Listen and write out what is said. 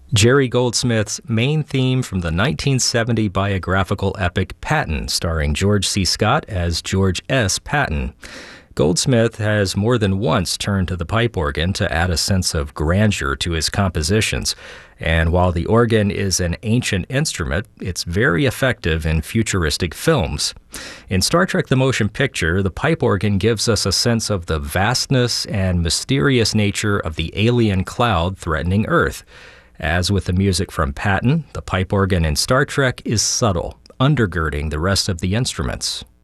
Jerry Goldsmith's main theme from the 1970 biographical epic Patton, starring George C. Scott as George S. Patton. Goldsmith has more than once turned to the pipe organ to add a sense of grandeur to his compositions, and while the organ is an ancient instrument, it's very effective in futuristic films. In Star Trek: The Motion Picture, the pipe organ gives us a sense of the vastness and mysterious nature of the alien cloud threatening Earth. As with the music from Patton, the pipe organ in Star Trek is subtle, undergirding the rest of the instruments.